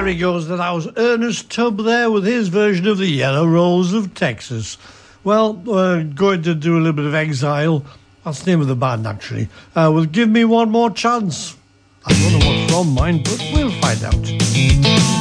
There he goes. That was Ernest Tubb there with his version of the Yellow Rose of Texas. Well, we're going to do a little bit of Exile. That's the name of the band, actually. With Give Me One More Chance. I don't know what from, mind, but we'll find out.